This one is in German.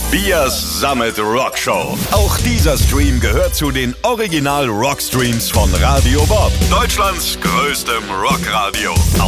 Biers Summit Rock Show. Auch dieser Stream gehört zu den Original Rock Streams von Radio Bob, Deutschlands größtem Rockradio.